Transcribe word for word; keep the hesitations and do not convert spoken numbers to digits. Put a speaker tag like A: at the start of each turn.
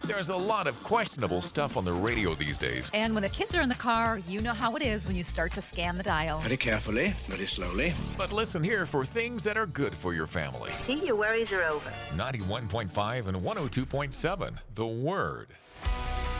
A: There's a lot of questionable stuff on the radio these days.
B: And when the kids are in the car, you know how it is when you start to scan the dial.
C: Very carefully, very slowly.
A: But listen here for things that are good for your family.
D: See, your worries are over.
A: ninety-one point five and one oh two point seven, The Word.